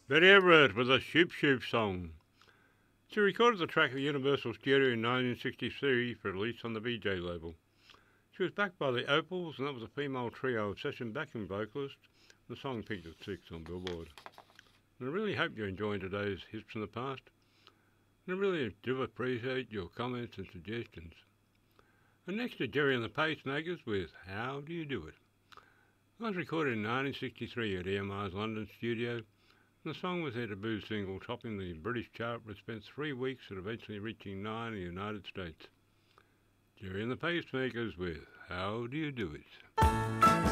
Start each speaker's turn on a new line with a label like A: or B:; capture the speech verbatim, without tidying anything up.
A: Betty Everett with a Shoop Shoop song. She recorded the track at Universal Studio in nineteen sixty-three for release on the V J label. She was backed by the Opals, and that was a female trio of session backing vocalists. The song peaked at six on Billboard. And I really hope you're enjoying today's Hits from the Past. And I really do appreciate your comments and suggestions. And next is Jerry and the Pacemakers with How Do You Do It? It was recorded in nineteen sixty-three at E M I's London studio, and the song was their debut single, topping the British chart for it spent three weeks and eventually reaching nine in the United States. Jerry and the Pacemakers with How Do You Do It?